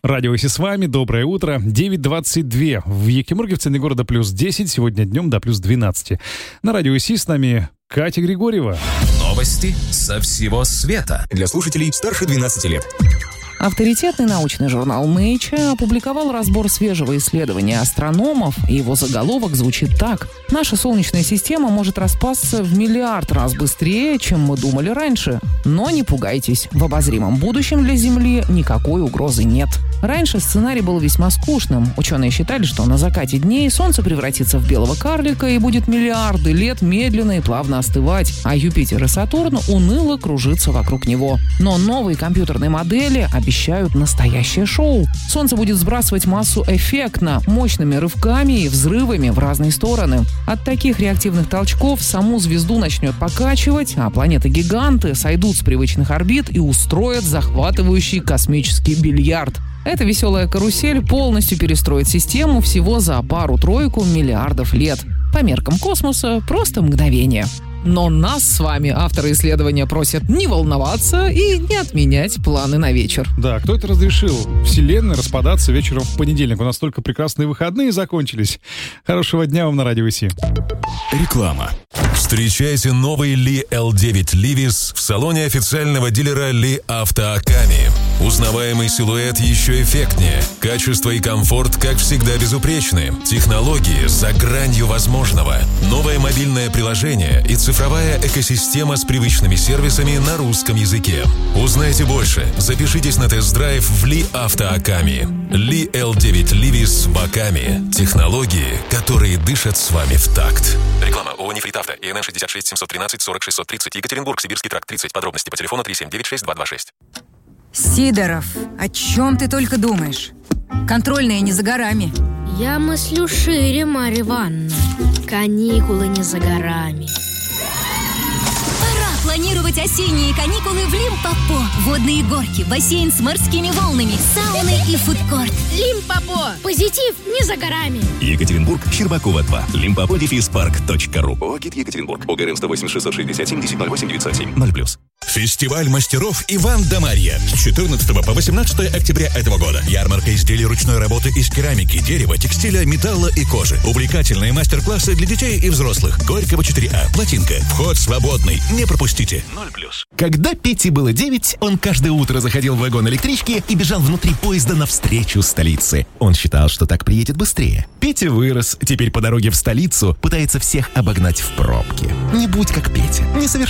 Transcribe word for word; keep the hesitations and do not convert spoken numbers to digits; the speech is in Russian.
Радио ИСИ с вами, доброе утро. девять двадцать два в Екимурге, в центре города плюс десять, сегодня днем до плюс двенадцать. На Радио ИСИ с нами Катя Григорьева. Новости со всего света. Для слушателей старше двенадцати лет. Авторитетный научный журнал Nature опубликовал разбор свежего исследования астрономов, и его заголовок звучит так: «Наша Солнечная система может распасться в миллиард раз быстрее, чем мы думали раньше. Но не пугайтесь, в обозримом будущем для Земли никакой угрозы нет». Раньше сценарий был весьма скучным. Ученые считали, что на закате дней Солнце превратится в белого карлика и будет миллиарды лет медленно и плавно остывать, а Юпитер и Сатурн уныло кружиться вокруг него. Но новые компьютерные модели обещают настоящее шоу. Солнце будет сбрасывать массу эффектно, мощными рывками и взрывами в разные стороны. От таких реактивных толчков саму звезду начнет покачивать, а планеты-гиганты сойдут с привычных орбит и устроят захватывающий космический бильярд. Эта веселая карусель полностью перестроит систему всего за пару-тройку миллиардов лет. По меркам космоса просто мгновение. Но нас с вами авторы исследования просят не волноваться и не отменять планы на вечер. Да, кто это разрешил? Вселенной распадаться вечером в понедельник. У нас только прекрасные выходные закончились. Хорошего дня вам на Радио ИСИ. Реклама. Встречайте новый Ли эл девять Livis в салоне официального дилера Ли Авто Аками. Узнаваемый силуэт еще эффектнее. Качество и комфорт, как всегда, безупречны. Технологии за гранью возможного. Новое мобильное приложение и цифровая экосистема с привычными сервисами на русском языке. Узнайте больше. Запишитесь на тест-драйв в Ли Авто Аками. Ли эл девять Livis в Аками. Технологии, которые дышат с вами в такт. Реклама ООО «Нефрит Авто». ИНН шестьдесят шесть семьсот тринадцать сорок шестьсот тридцать. Екатеринбург, Сибирский тракт тридцать. Подробности по телефону три семь девять шесть два два шесть. Сидоров, о чем ты только думаешь? Контрольные не за горами. Я мыслю шире, Марья Ивановна. Каникулы не за горами. Планировать осенние каникулы в Лимпопо. Водные горки, бассейн с морскими волнами, сауны и фудкорт. Лимпопо. Позитив не за горами. Екатеринбург, Щербакова два. Лимпопо дефис парк точка ру. ООО «ГИД Екатеринбург». ОГРН сто восемь шестьсот шестьдесят семь десять ноль восемь девятьсот семь. ноль плюс. Фестиваль мастеров Иван да Марья с четырнадцатого по восемнадцатое октября этого года. Ярмарка изделий ручной работы из керамики, дерева, текстиля, металла и кожи. Увлекательные мастер-классы для детей и взрослых. Горького четыре А. Плотинка. Вход свободный. Не пропустите. ноль плюс. Когда Пете было девять, он каждое утро заходил в вагон электрички и бежал внутри поезда навстречу столице. Он считал, что так приедет быстрее. Петя вырос, теперь по дороге в столицу пытается всех обогнать в пробке. Не будь как Петя, не совершай